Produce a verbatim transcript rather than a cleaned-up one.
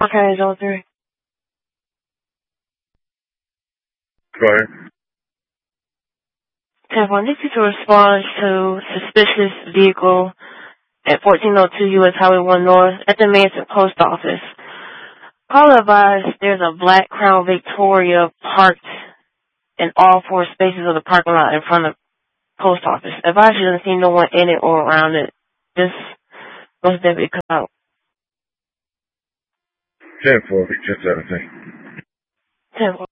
Okay, zone three. Go ahead. ten four, need you to respond to suspicious vehicle at fourteen oh two U S Highway one North at the Manson Post Office. Call advised there's a black Crown Victoria parked in all four spaces of the parking lot in front of the post office. Advise you doesn't see no one in it or around it. Just most definitely come out. ten four, just seventeen. ten four.